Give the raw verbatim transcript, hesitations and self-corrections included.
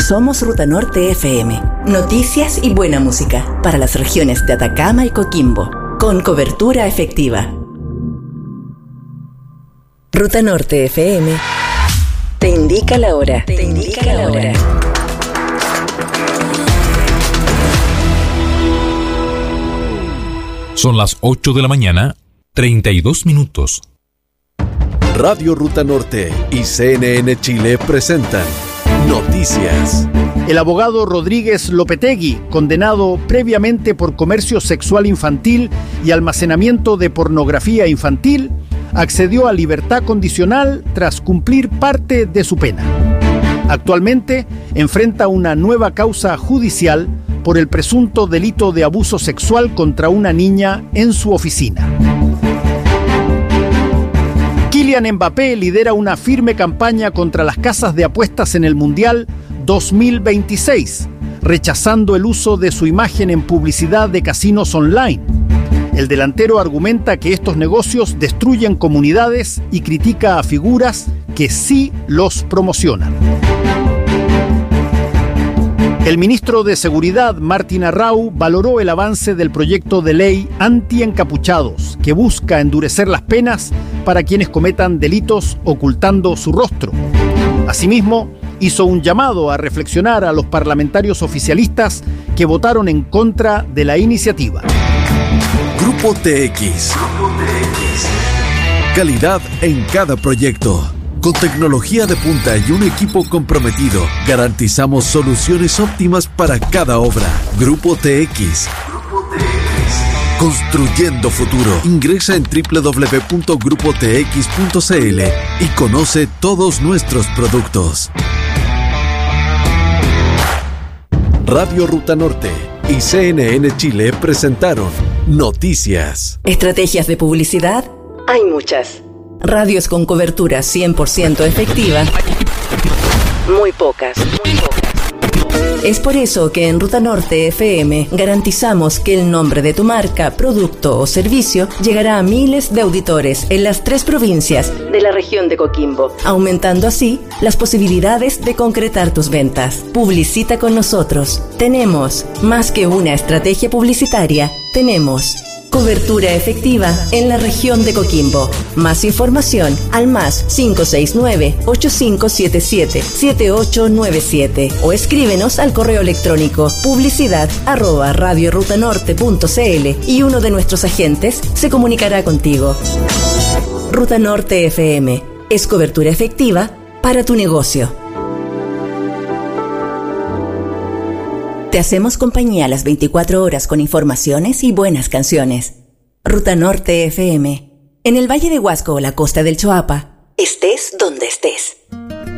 Somos Ruta Norte F M. Noticias y buena música para las regiones de Atacama y Coquimbo, con cobertura efectiva. Ruta Norte F M te indica la hora. Te indica la hora. Son las ocho de la mañana, treinta y dos minutos. Radio Ruta Norte y C N N Chile presentan Noticias. El abogado Rodríguez Lopetegui, condenado previamente por comercio sexual infantil y almacenamiento de pornografía infantil, accedió a libertad condicional tras cumplir parte de su pena. Actualmente enfrenta una nueva causa judicial por el presunto delito de abuso sexual contra una niña en su oficina. Kylian Mbappé lidera una firme campaña contra las casas de apuestas en el Mundial dos mil veintiséis, rechazando el uso de su imagen en publicidad de casinos online. El delantero argumenta que estos negocios destruyen comunidades y critica a figuras que sí los promocionan. El ministro de Seguridad, Martín Arrau, valoró el avance del proyecto de ley anti-encapuchados, que busca endurecer las penas para quienes cometan delitos ocultando su rostro. Asimismo, hizo un llamado a reflexionar a los parlamentarios oficialistas que votaron en contra de la iniciativa. Grupo T X. Grupo T X. Calidad en cada proyecto. Con tecnología de punta y un equipo comprometido, garantizamos soluciones óptimas para cada obra. Grupo T X. Grupo T X. Construyendo futuro. Ingresa en doble u doble u doble u punto grupo t x punto c l y conoce todos nuestros productos. Radio Ruta Norte y C N N Chile presentaron Noticias. ¿Estrategias de publicidad? Hay muchas. Radios con cobertura cien por ciento efectiva, muy pocas, muy pocas. Es por eso que en Ruta Norte F M garantizamos que el nombre de tu marca, producto o servicio llegará a miles de auditores en las tres provincias de la región de Coquimbo, aumentando así las posibilidades de concretar tus ventas. Publicita con nosotros. Tenemos más que una estrategia publicitaria, tenemos cobertura efectiva en la región de Coquimbo. Más información al más cinco seis nueve, ocho cinco siete siete, siete ocho nueve siete o escríbenos al correo electrónico publicidad arroba radiorutanorte punto c l y uno de nuestros agentes se comunicará contigo. Ruta Norte F M es cobertura efectiva para tu negocio. Te hacemos compañía las veinticuatro horas con informaciones y buenas canciones. Ruta Norte F M. En el Valle de Huasco o la costa del Choapa, estés donde estés.